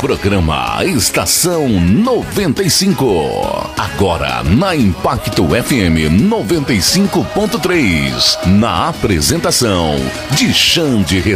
Programa Estação 95. Agora na Impacto FM 95.3. Na apresentação de Xande